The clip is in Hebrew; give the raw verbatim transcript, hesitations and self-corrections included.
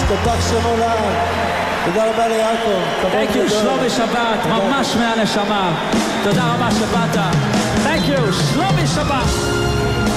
תותח שמולן. תודה רבה ליעקב. Thank you, שלומי שבת, ממש מהנשמה. תודה רבה שבאת. Thank you, שלומי שבת.